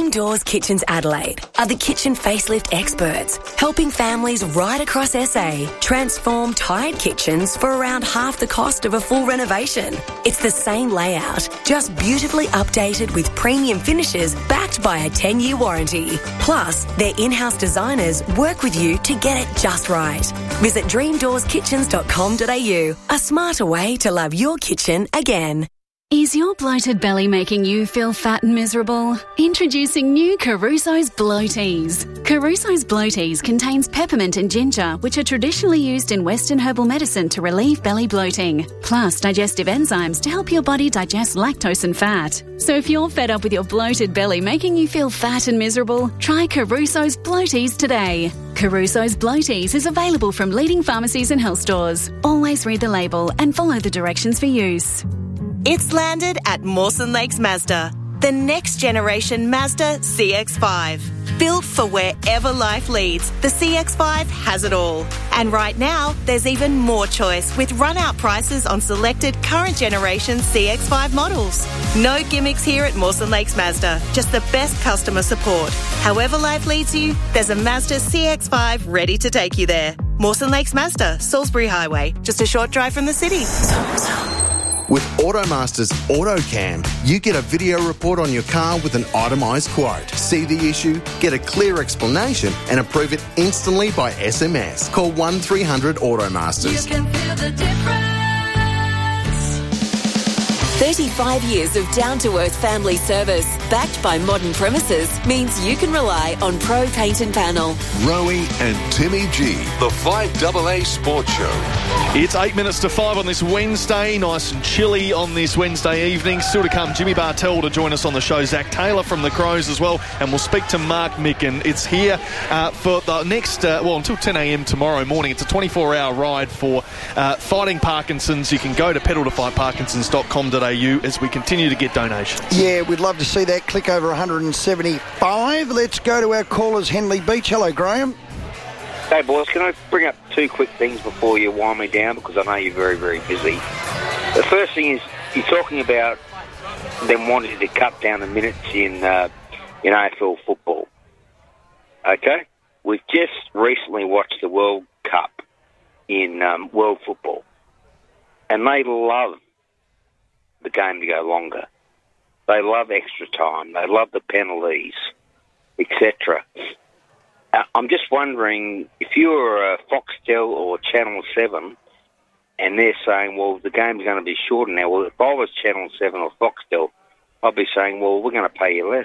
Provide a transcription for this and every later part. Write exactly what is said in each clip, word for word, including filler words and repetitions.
Dream Doors Kitchens Adelaide are the kitchen facelift experts, helping families right across S A transform tired kitchens for around half the cost of a full renovation. It's the same layout, just beautifully updated with premium finishes backed by a ten-year warranty. Plus, their in-house designers work with you to get it just right. Visit dream doors kitchens dot com dot a u, a smarter way to love your kitchen again. Is your bloated belly making you feel fat and miserable? Introducing new Caruso's Bloaties. Caruso's Bloaties contains peppermint and ginger, which are traditionally used in Western herbal medicine to relieve belly bloating, plus digestive enzymes to help your body digest lactose and fat. So if you're fed up with your bloated belly making you feel fat and miserable, try Caruso's Bloaties today. Caruso's Bloaties is available from leading pharmacies and health stores. Always read the label and follow the directions for use. It's landed at Mawson Lakes Mazda, the next generation Mazda C X five. Built for wherever life leads, the C X five has it all. And right now, there's even more choice with run-out prices on selected current generation C X five models. No gimmicks here at Mawson Lakes Mazda, just the best customer support. However life leads you, there's a Mazda C X five ready to take you there. Mawson Lakes Mazda, Salisbury Highway, just a short drive from the city. With Automaster's AutoCam, you get a video report on your car with an itemised quote. See the issue, get a clear explanation and approve it instantly by S M S. Call one three hundred Automasters. You can feel the difference. thirty-five years of down-to-earth family service, backed by modern premises, means you can rely on Pro Paint and Panel. Rowie and Timmy G, the five A A Sports Show. It's eight minutes to five on this Wednesday. Nice and chilly on this Wednesday evening. Still to come, Jimmy Bartell to join us on the show. Zach Taylor from the Crows as well. And we'll speak to Mark Micken. It's here uh, for the next, uh, well, until ten a.m. tomorrow morning. It's a twenty-four hour ride for uh, fighting Parkinson's. You can go to pedal to fight parkinsons dot com dot a u as we continue to get donations. Yeah, we'd love to see that. Click over one hundred seventy-five. Let's go to our callers, Henley Beach. Hello, Graham. Hey, boys, can I bring up two quick things before you wind me down, because I know you're very, very busy. The first thing is you're talking about them wanting to cut down the minutes in uh, in A F L football. Okay? We've just recently watched the World Cup in um, world football, and they love the game to go longer. They love extra time. They love the penalties, et cetera. Uh, I'm just wondering, if you're a Foxtel or Channel seven and they're saying, well, the game's going to be shorter now, well, if I was Channel seven or Foxtel, I'd be saying, well, we're going to pay you less.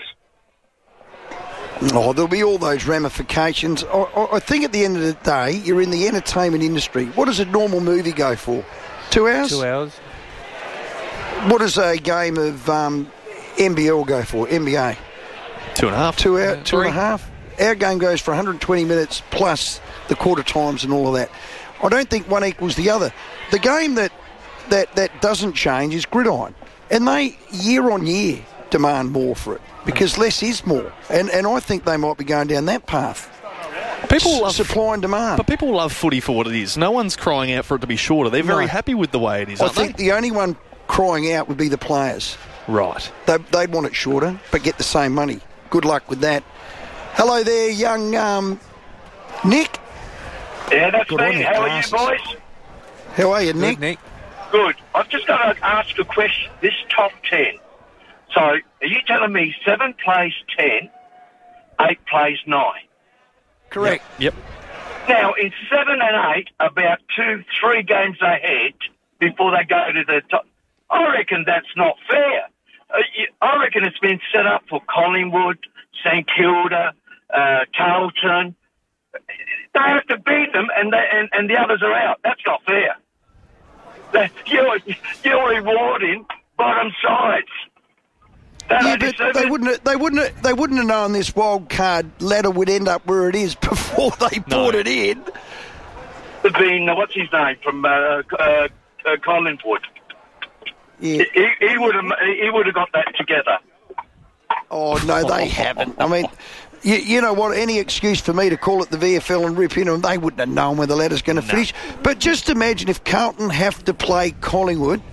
Oh, there'll be all those ramifications. I, I think at the end of the day, you're in the entertainment industry. What does a normal movie go for? Two hours? Two hours. What does a game of um, N B L go for, N B A? Two and a half. Two, hour, yeah, two and a half. Our game goes for one hundred twenty minutes plus the quarter times and all of that. I don't think one equals the other. The game that that, that doesn't change is gridiron. And they, year on year, demand more for it because less is more. And and I think they might be going down that path. People S- love supply and demand. But people love footy for what it is. No one's crying out for it to be shorter. They're very No. happy with the way it is, I aren't think they? the only one crying out would be the players. Right. They, they'd want it shorter, but get the same money. Good luck with that. Hello there, young um, Nick. Yeah, that's Good on me. you, How are glasses. you, boys? How are you, Nick? Good, Nick. Good. I've just got to ask a question. This top ten. So, are you telling me seven plays ten, eight plays nine? Correct. Yep. Now, in seven and eight, about two, three games ahead before they go to the top. I reckon that's not fair. Uh, you, I reckon it's been set up for Collingwood, St Kilda, uh, Carlton. They have to beat them, and, they, and and the others are out. That's not fair. That, you're you're rewarding bottom sides. That Yeah, I but deserve they it. wouldn't. Have, they wouldn't. Have, they wouldn't have known this wild card ladder would end up where it is before they No. brought it in. There's been uh, what's his name from uh, uh, uh, Collingwood. Yeah. He, he would have he would have got that together. Oh no, they haven't. I mean, you, you know what? Any excuse for me to call it the V F L and rip in them, they wouldn't have known where the ladder's going to finish. But just imagine if Carlton have to play Collingwood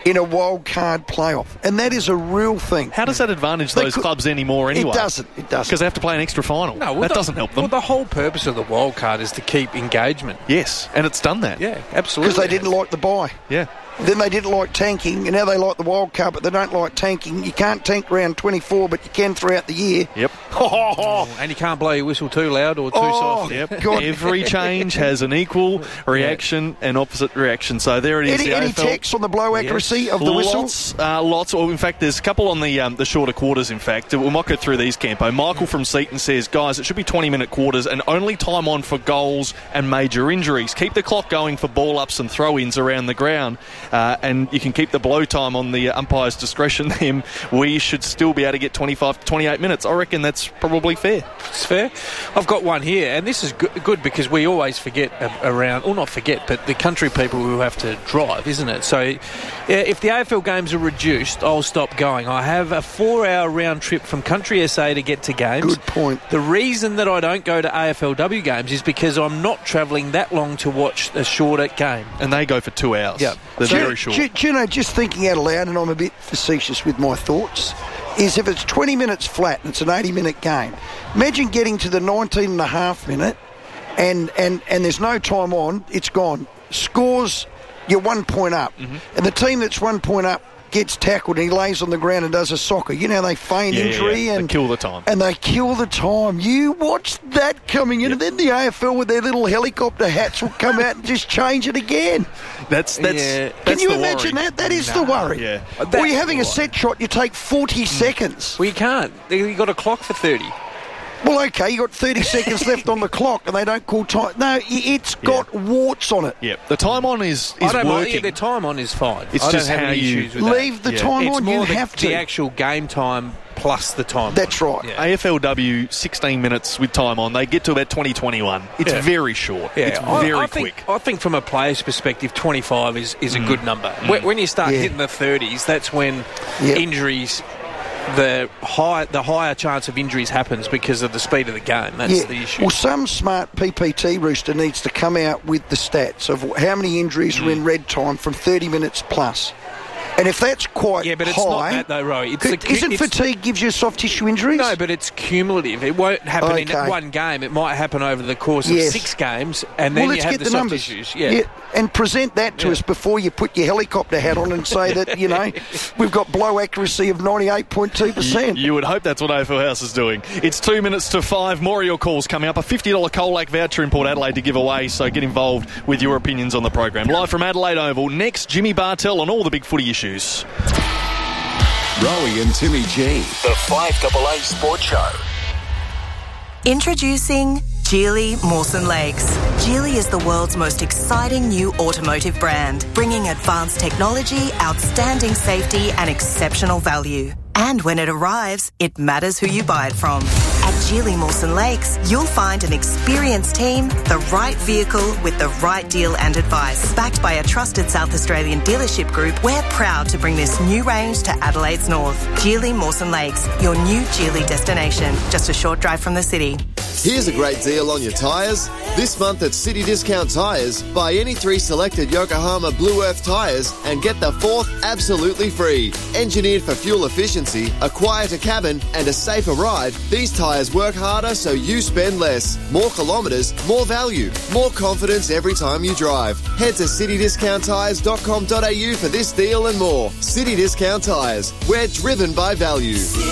in a wild card playoff, and that is a real thing. How does that advantage They those could- clubs anymore anyway? It doesn't. It doesn't. Because they have to play an extra final. No, well, that the- doesn't help them. Well, the whole purpose of the wild card is to keep engagement. Yes, and it's done that. Yeah, absolutely. Because they didn't like the bye. Yeah. Then they didn't like tanking, and now they like the wild card, but they don't like tanking. You can't tank round twenty-four, but you can throughout the year. Yep. And you can't blow your whistle too loud or too Oh, soft. Yep. God. Every change has an equal reaction and opposite reaction. So there it is. Any, the any A F L. text on the blow accuracy of the whistle? Lots, uh, lots. Well, in fact, there's a couple on the um, the shorter quarters. In fact, we might go through these, Campo. Michael from Seaton says, guys, it should be twenty-minute quarters and only time on for goals and major injuries. Keep the clock going for ball ups and throw-ins around the ground, uh, and you can keep the blow time on the umpire's discretion. Then we should still be able to get twenty-five to twenty-eight minutes. I reckon that's probably fair. It's fair. I've got one here, and this is good, good because we always forget around, or not forget, but the country people who have to drive, isn't it? So yeah, if the A F L games are reduced, I'll stop going. I have a four-hour round trip from Country S A to get to games. Good point. The reason that I don't go to A F L W games is because I'm not travelling that long to watch a shorter game. And they go for two hours. Yeah. They're Do you- very short. Do, you- do you know, just thinking out loud, and I'm a bit facetious with my thoughts, is if it's twenty minutes flat and it's an eighty minute game, imagine getting to the nineteen and a half minute and, and, and there's no time on, it's gone. Scores, you're one point up. Mm-hmm. And the team that's one point up gets tackled and he lays on the ground and does a soccer. You know, they feign Yeah, injury yeah, they and kill the time. And they kill the time. You watch that coming in, and then the A F L with their little helicopter hats will come out and just change it again. That's that's. Yeah. that's Can you the imagine worry. that? That is Nah. the worry. Yeah. Or you're having a set shot, you take forty seconds. Well, you can't. You've got a clock for thirty. Well, okay, you got thirty seconds left on the clock, and they don't call time. No, i- it's got warts on it. Yeah, the time on is I is don't mind. working. Yeah, the time on is fine. It's I just don't have how any you issues with that. Leave the Yeah. time It's on. more You the, have to. the actual game time plus the time. That's on. right. Yeah. A F L W, sixteen minutes with time on. They get to about twenty twenty-one. It's Yeah. very short. Yeah, It's I- very I think, quick. I think from a player's perspective, twenty-five is, is a good number. When, when you start Yeah. hitting the thirties, that's when Yep. injuries, the high, the higher chance of injuries happens because of the speed of the game. That's Yeah. the issue. Well, some smart P P T rooster needs to come out with the stats of how many injuries are in red time from thirty minutes plus. And if that's quite Yeah, but it's high, not that though, Roy. It's could- the- isn't it's- fatigue gives you soft tissue injuries? No, but it's cumulative. It won't happen in Okay. one game. It might happen over the course of Yes. six games, and then well, you let's have get the, the, soft numbers. issues. Yeah. and present that to Yeah. us before you put your helicopter hat on and say that, you know, we've got blow accuracy of ninety-eight point two percent. You would hope that's what A F L House is doing. It's two minutes to five. More of your calls coming up. A fifty dollars Colac voucher in Port Adelaide to give away, so get involved with your opinions on the program. Live from Adelaide Oval. Next, Jimmy Bartell on all the big footy issues. Rowie and Timmy G. The five A A Sports Show. Introducing Geely Mawson Lakes. Geely is the world's most exciting new automotive brand, bringing advanced technology, outstanding safety and exceptional value. And when it arrives, it matters who you buy it from. At Geely Mawson Lakes, you'll find an experienced team, the right vehicle with the right deal and advice. Backed by a trusted South Australian dealership group, we're proud to bring this new range to Adelaide's north. Geely Mawson Lakes, your new Geely destination, just a short drive from the city. Here's a great deal on your tyres. This month at City Discount Tyres, buy any three selected Yokohama Blue Earth tyres and get the fourth absolutely free. Engineered for fuel efficiency, a quieter cabin and a safer ride, these tyres work harder so you spend less. More kilometres, more value, more confidence every time you drive. Head to city discount tyres dot com dot a u for this deal and more. City Discount Tyres, we're driven by value.